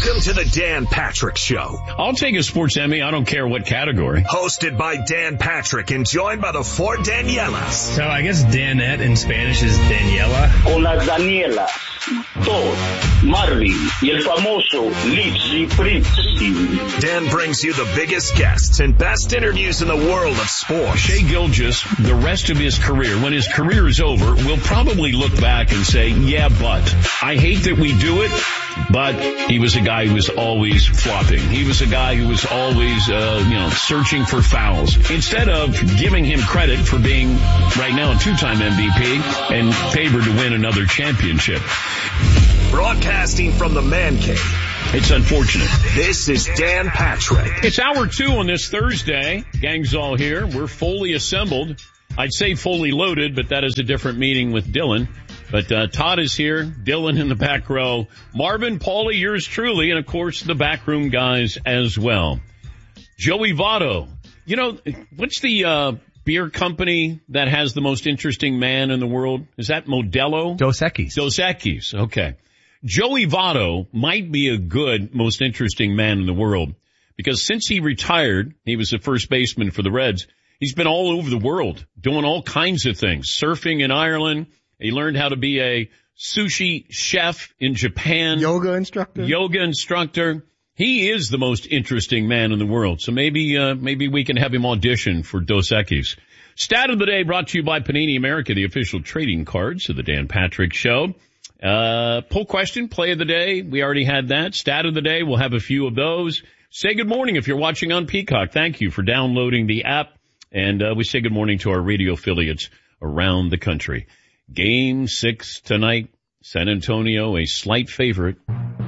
Welcome to the Dan Patrick Show. I'll take a sports Emmy. I don't care what category. Hosted by Dan Patrick and joined by the four Danielas. So I guess Danette in Spanish is Daniela. Con las Danielas, Todd, Marvin y el famoso Lipsy Fritzy. Dan brings you the biggest guests and best interviews in the world of sports. Shea Gilgeous, the rest of his career, when his career is over, will probably look back and say, yeah, but I hate that we do it, but he was a guy who was always flopping. He was a guy who was always, searching for fouls. Instead of giving him credit for being right now a two-time MVP and favored to win another championship. Broadcasting from the Man Cave. It's unfortunate. This is Dan Patrick. It's hour 2 on this Thursday. Gang's all here. We're fully assembled. I'd say fully loaded, but that is a different meeting with Dylan. But Todd is here, Dylan in the back row, Marvin, Paulie, yours truly, and of course the backroom guys as well. Joey Votto. You know, what's the beer company that has the most interesting man in the world? Is that Modelo? Dos Equis. Dos Equis, okay. Joey Votto might be a good, most interesting man in the world because since he retired, he was the first baseman for the Reds. He's been all over the world doing all kinds of things, surfing in Ireland. He learned how to be a sushi chef in Japan. Yoga instructor. He is the most interesting man in the world. So maybe we can have him audition for Dos Equis. Stat of the day brought to you by Panini America, the official trading cards of the Dan Patrick Show. Poll question, play of the day. We already had that. Stat of the day. We'll have a few of those. Say good morning if you're watching on Peacock. Thank you for downloading the app. And we say good morning to our radio affiliates around the country. Game 6 tonight. San Antonio, a slight favorite.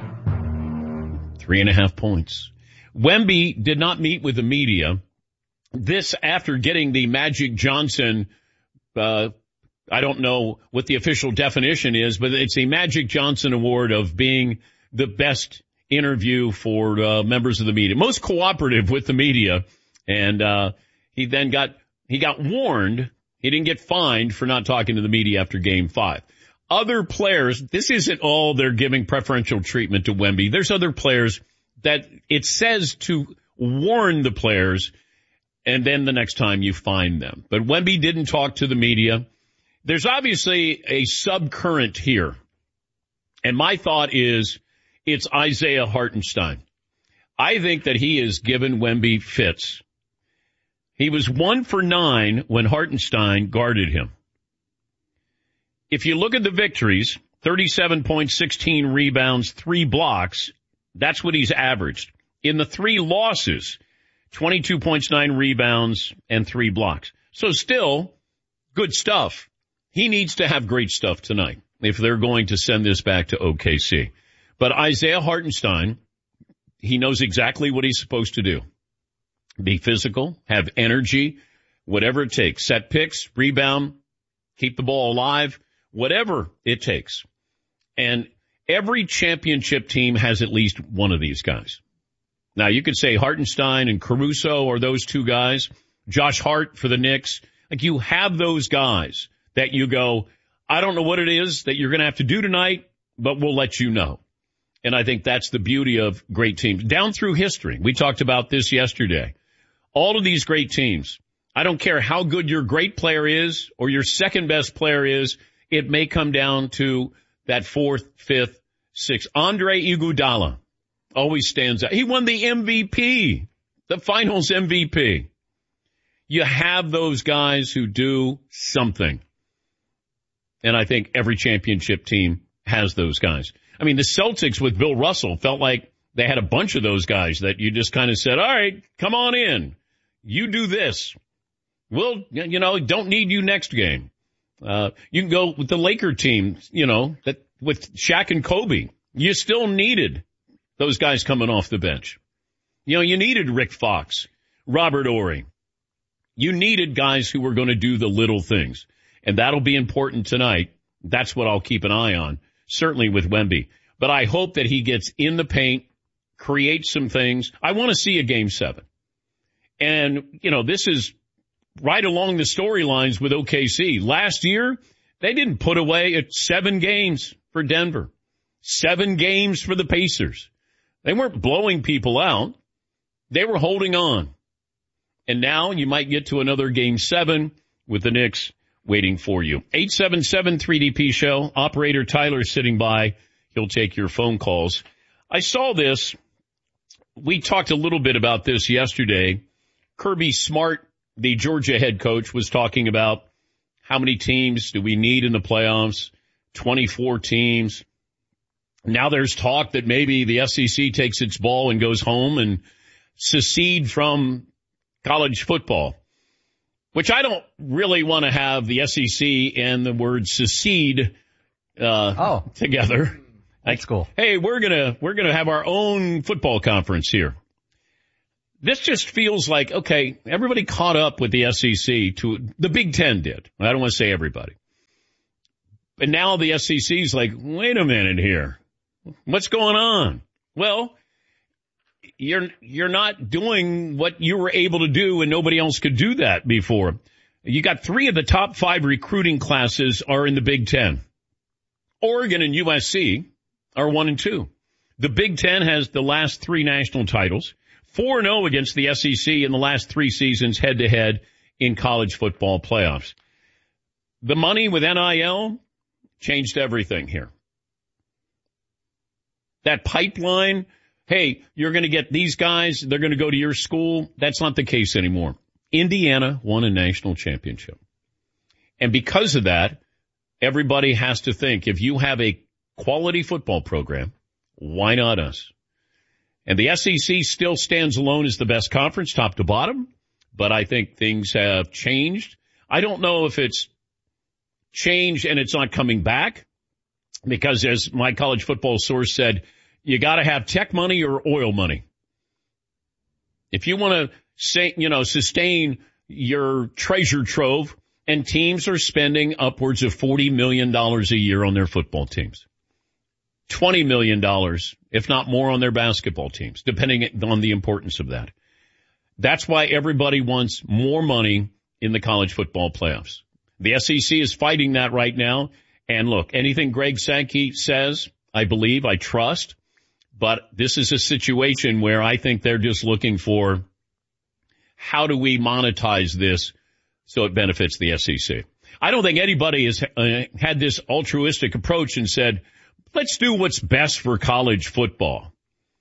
3.5 points. Wemby did not meet with the media. This after getting the Magic Johnson, I don't know what the official definition is, but it's a Magic Johnson Award of being the best interview for members of the media. Most cooperative with the media. And he got warned. He didn't get fined for not talking to the media after Game 5. Other players, this isn't all they're giving preferential treatment to Wemby. There's other players that it says to warn the players, and then the next time you find them. But Wemby didn't talk to the media. There's obviously a subcurrent here. And my thought is it's Isaiah Hartenstein. I think that he has given Wemby fits. He was 1 for 9 when Hartenstein guarded him. If you look at the victories, 37 points, 16 rebounds, 3 blocks, that's what he's averaged. In the 3 losses, 22 points, 9 rebounds, and 3 blocks. So still, good stuff. He needs to have great stuff tonight if they're going to send this back to OKC. But Isaiah Hartenstein, he knows exactly what he's supposed to do. Be physical, have energy, whatever it takes. Set picks, rebound, keep the ball alive, whatever it takes. And every championship team has at least one of these guys. Now, you could say Hartenstein and Caruso are those 2 guys. Josh Hart for the Knicks. Like, you have those guys that you go, I don't know what it is that you're going to have to do tonight, but we'll let you know. And I think that's the beauty of great teams. Down through history, we talked about this yesterday. All of these great teams, I don't care how good your great player is or your second best player is, it may come down to that 4th, 5th, 6th. Andre Iguodala always stands out. He won the MVP, the finals MVP. You have those guys who do something. And I think every championship team has those guys. I mean, the Celtics with Bill Russell felt like they had a bunch of those guys that you just kind of said, all right, come on in. You do this. We'll, don't need you next game. You can go with the Laker team, that with Shaq and Kobe. You still needed those guys coming off the bench. You needed Rick Fox, Robert Horry. You needed guys who were going to do the little things. And that'll be important tonight. That's what I'll keep an eye on, certainly with Wemby. But I hope that he gets in the paint, creates some things. I want to see a Game 7. And, this is right along the storylines with OKC. Last year, they didn't put away 7 games for Denver, 7 games for the Pacers. They weren't blowing people out. They were holding on. And now you might get to another Game 7 with the Knicks waiting for you. 877-3DP Show. Operator Tyler sitting by. He'll take your phone calls. I saw this. We talked a little bit about this yesterday. Kirby Smart, the Georgia head coach, was talking about how many teams do we need in the playoffs? 24 teams. Now there's talk that maybe the SEC takes its ball and goes home and secede from college football, which I don't really want to have the SEC and the word secede together. That's cool. Hey, we're gonna have our own football conference here. This just feels like, okay, everybody caught up with the SEC to the Big Ten did. I don't want to say everybody. But now the SEC's like, wait a minute here. What's going on? Well, you're not doing what you were able to do and nobody else could do that before. You got 3 of the top 5 recruiting classes are in the Big Ten. Oregon and USC are 1 and 2. The Big Ten has the last 3 national titles, 4-0 against the SEC in the last 3 seasons head-to-head in college football playoffs. The money with NIL changed everything here. That pipeline, hey, you're going to get these guys, they're going to go to your school. That's not the case anymore. Indiana won a national championship. And because of that, everybody has to think, if you have a quality football program, why not us? And the SEC still stands alone as the best conference, top to bottom, but I think things have changed. I don't know if it's changed and it's not coming back, because as my college football source said, you got to have tech money or oil money. If you want to sustain your treasure trove, and teams are spending upwards of $40 million a year on their football teams. $20 million, if not more, on their basketball teams, depending on the importance of that. That's why everybody wants more money in the college football playoffs. The SEC is fighting that right now. And look, anything Greg Sankey says, I believe, I trust. But this is a situation where I think they're just looking for, how do we monetize this so it benefits the SEC? I don't think anybody has had this altruistic approach and said, let's do what's best for college football.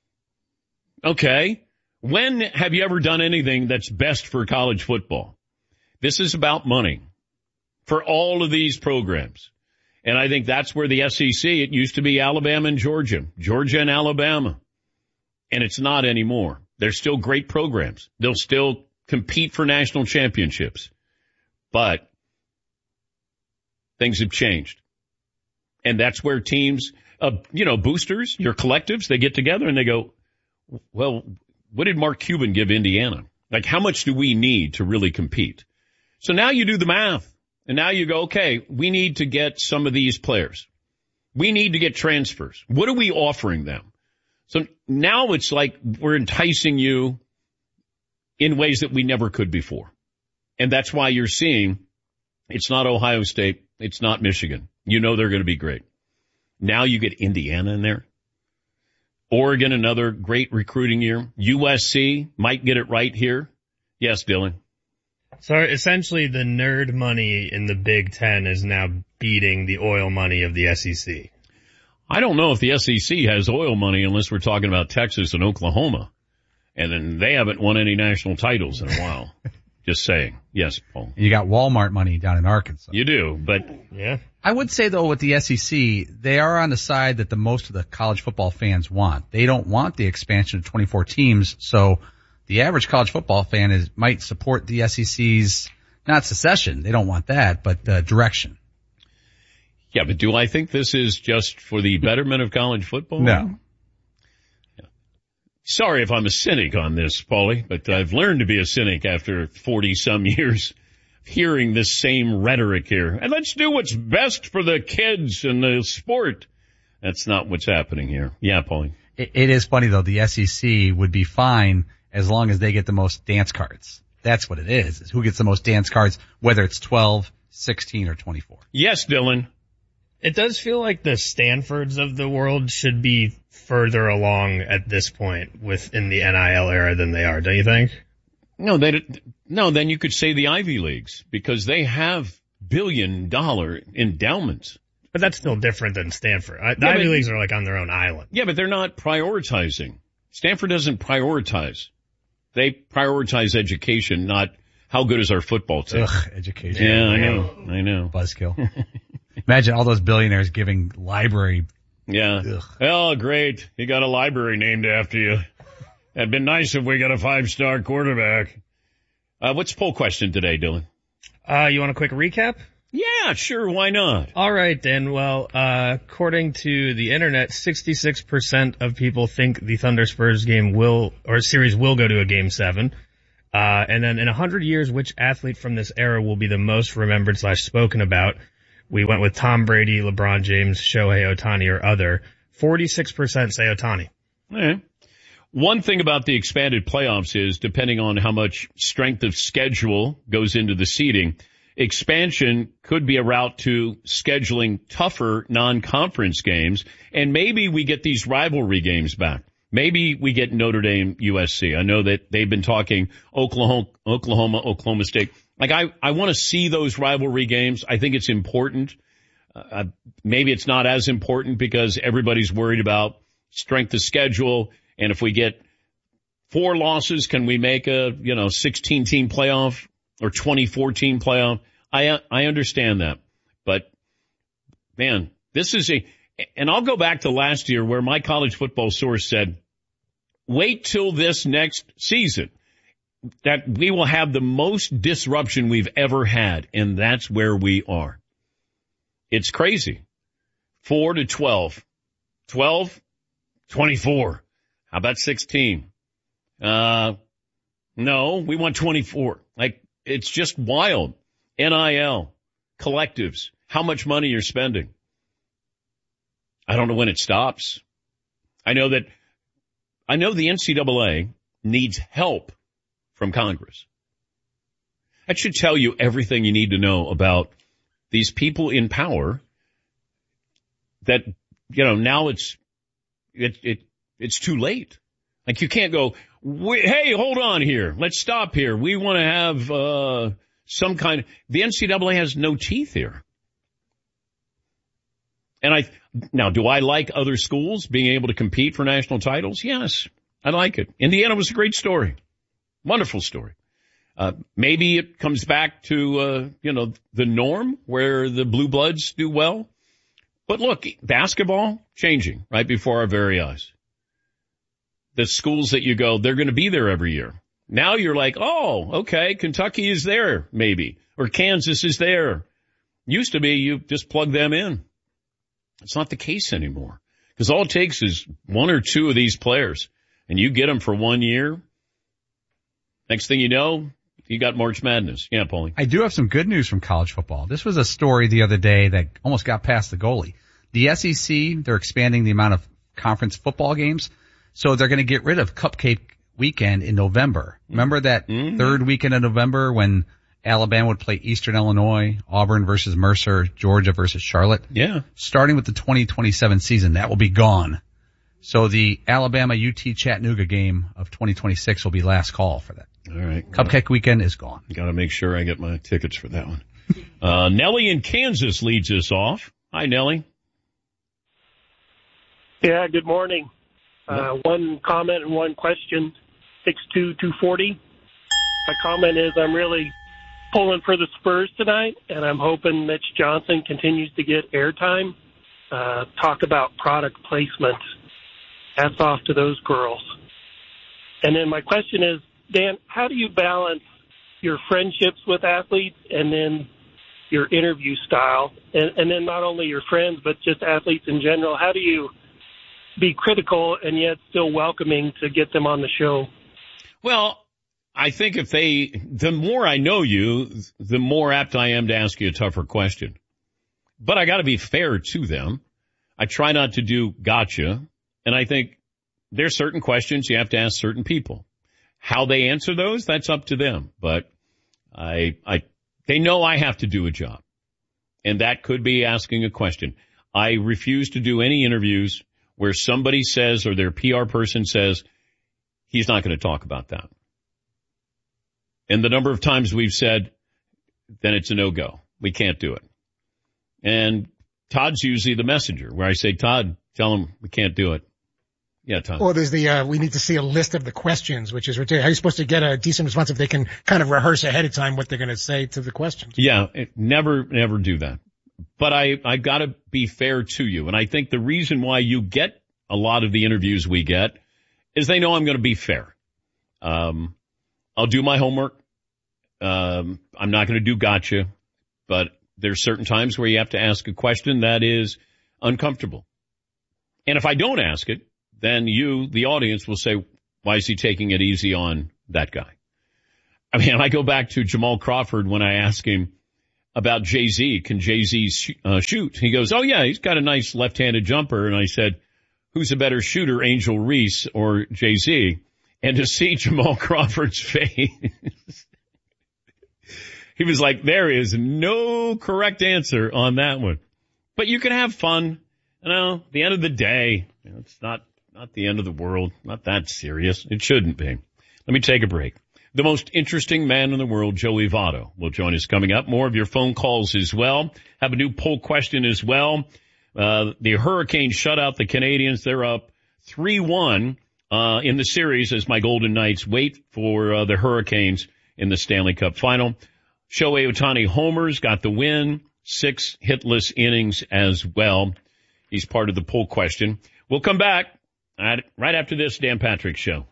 Okay. When have you ever done anything that's best for college football? This is about money for all of these programs. And I think that's where the SEC, it used to be Alabama and Georgia and Alabama. And it's not anymore. They're still great programs. They'll still compete for national championships. But things have changed. And that's where teams, boosters, your collectives, they get together and they go, well, what did Mark Cuban give Indiana? Like, how much do we need to really compete? So now you do the math. And now you go, okay, we need to get some of these players. We need to get transfers. What are we offering them? So now it's like we're enticing you in ways that we never could before. And that's why you're seeing it's not Ohio State. It's not Michigan. You know they're going to be great. Now you get Indiana in there. Oregon, another great recruiting year. USC might get it right here. Yes, Dylan. So essentially the nerd money in the Big Ten is now beating the oil money of the SEC. I don't know if the SEC has oil money unless we're talking about Texas and Oklahoma. And then they haven't won any national titles in a while. Just saying. Yes, Paul. You got Walmart money down in Arkansas. You do, but yeah. I would say, though, with the SEC, they are on the side that the most of the college football fans want. They don't want the expansion of 24 teams, so the average college football fan might support the SEC's, not secession, they don't want that, but direction. Yeah, but do I think this is just for the betterment of college football? No. Sorry if I'm a cynic on this, Paulie, but I've learned to be a cynic after 40-some years hearing this same rhetoric here. And let's do what's best for the kids and the sport. That's not what's happening here. Yeah, Paulie. It is funny, though. The SEC would be fine as long as they get the most dance cards. That's what it is who gets the most dance cards, whether it's 12, 16, or 24. Yes, Dylan. It does feel like the Stanfords of the world should be further along at this point in the NIL era than they are, don't you think? No, then you could say the Ivy Leagues, because they have billion-dollar endowments. But that's still different than Stanford. The Ivy Leagues are like on their own island. Yeah, but they're not prioritizing. Stanford doesn't prioritize. They prioritize education, not how good is our football team. Ugh, education. Yeah, I know. Buzzkill. Imagine all those billionaires giving library. Yeah. Ugh. Oh, great. You got a library named after you. It'd been nice if we got a 5-star quarterback. What's the poll question today, Dylan? You want a quick recap? Yeah, sure. Why not? All right, then. Well, according to the internet, 66% of people think the Thunder Spurs series will go to a Game 7. And then in 100 years, which athlete from this era will be the most remembered / spoken about? We went with Tom Brady, LeBron James, Shohei Ohtani, or other. 46% say Ohtani. All right. One thing about the expanded playoffs is, depending on how much strength of schedule goes into the seeding, expansion could be a route to scheduling tougher non-conference games, and maybe we get these rivalry games back. Maybe we get Notre Dame, USC. I know that they've been talking Oklahoma State. Like, I want to see those rivalry games. I think it's important. Maybe it's not as important because everybody's worried about strength of schedule. And if we get 4 losses, can we make a, 16-team playoff or 24-team playoff? I understand that. But, man, this is and I'll go back to last year where my college football source said, wait till this next season that we will have the most disruption we've ever had. And that's where we are. It's crazy. 4 to 12. 12, 24. How about 16? No, we want 24. Like, it's just wild. NIL, collectives, how much money you're spending. I don't know when it stops. I know the NCAA needs help from Congress. That should tell you everything you need to know about these people in power that, now it's too late. Like, you can't go, hey, hold on here. Let's stop here. We want to have, the NCAA has no teeth here. And now, do I like other schools being able to compete for national titles? Yes, I like it. Indiana was a great story. Wonderful story. Maybe it comes back to, the norm where the blue bloods do well. But look, basketball changing right before our very eyes. The schools that you go, they're going to be there every year. Now you're like, oh, okay, Kentucky is there, maybe, or Kansas is there. Used to be you just plug them in. It's not the case anymore because all it takes is 1 or 2 of these players and you get them for 1 year. Next thing you know, you got March Madness. Yeah, Paulie. I do have some good news from college football. This was a story the other day that almost got past the goalie. The SEC, they're expanding the amount of conference football games. So they're going to get rid of Cupcake Weekend in November. Remember that third weekend of November when Alabama would play Eastern Illinois, Auburn versus Mercer, Georgia versus Charlotte? Yeah. Starting with the 2027 season, that will be gone. So the Alabama UT Chattanooga game of 2026 will be last call for that. All right. Cupcake Weekend is gone. Got to make sure I get my tickets for that one. Nellie in Kansas leads us off. Hi, Nellie. Yeah, good morning. One comment and one question. 62240. My comment is I'm really pulling for the Spurs tonight, and I'm hoping Mitch Johnson continues to get airtime. Talk about product placement. Hats off to those girls. And then my question is, Dan, how do you balance your friendships with athletes and then your interview style? And then not only your friends, but just athletes in general. How do you be critical and yet still welcoming to get them on the show? Well, I think the more I know you, the more apt I am to ask you a tougher question. But I got to be fair to them. I try not to do gotcha. And I think there's certain questions you have to ask certain people. How they answer those, that's up to them. But they know I have to do a job. And that could be asking a question. I refuse to do any interviews where somebody says or their PR person says he's not going to talk about that. And the number of times we've said, then it's a no-go. We can't do it. And Todd's usually the messenger where I say, Todd, tell him we can't do it. Yeah, Todd. Well, there's we need to see a list of the questions, which is ridiculous. How are you supposed to get a decent response if they can kind of rehearse ahead of time what they're going to say to the questions? Yeah, never do that. But I gotta be fair to you. And I think the reason why you get a lot of the interviews we get is they know I'm going to be fair. I'll do my homework. I'm not going to do gotcha, but there's certain times where you have to ask a question that is uncomfortable. And if I don't ask it, then you, the audience, will say, why is he taking it easy on that guy? I mean, I go back to Jamal Crawford when I ask him about Jay-Z. Can Jay-Z shoot? He goes, oh yeah, he's got a nice left-handed jumper. And I said, who's a better shooter, Angel Reese or Jay-Z? And to see Jamal Crawford's face, he was like, there is no correct answer on that one. But you can have fun. You know, at the end of the day, it's not the end of the world. Not that serious. It shouldn't be. Let me take a break. The most interesting man in the world, Joey Votto, will join us coming up. More of your phone calls as well. Have a new poll question as well. The Hurricanes shut out the Canadians. They're up 3-1 in the series as my Golden Knights wait for the Hurricanes in the Stanley Cup final. Shohei Ohtani homers, got the win, 6 hitless innings as well. He's part of the poll question. We'll come back right after this Dan Patrick Show.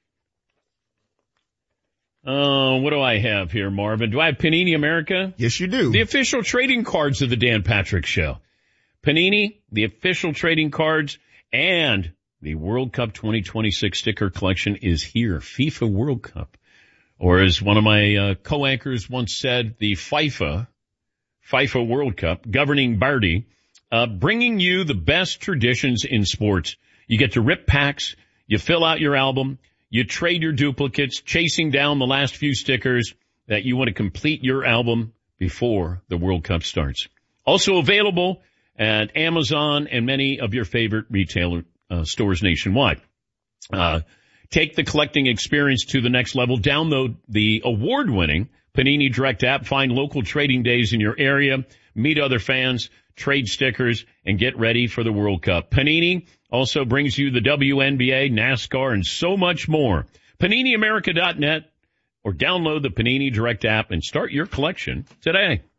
What do I have here, Marvin? Do I have Panini America? Yes, you do. The official trading cards of the Dan Patrick Show. Panini, the official trading cards, and the World Cup 2026 sticker collection is here. FIFA World Cup. Or as one of my co-anchors once said, the FIFA World Cup, governing Barty, bringing you the best traditions in sports. You get to rip packs, you fill out your album, you trade your duplicates, chasing down the last few stickers that you want to complete your album before the World Cup starts. Also available at Amazon and many of your favorite retailer stores nationwide. Take the collecting experience to the next level. Download the award-winning Panini Direct app. Find local trading days in your area. Meet other fans, trade stickers, and get ready for the World Cup. Panini also brings you the WNBA, NASCAR, and so much more. PaniniAmerica.net or download the Panini Direct app and start your collection today.